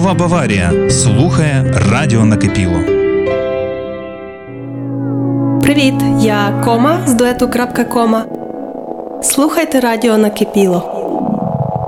Нова Баварія слухає Радіо Накипіло. Привіт, я Кома з дуету «Кома». Слухайте Радіо Накипіло.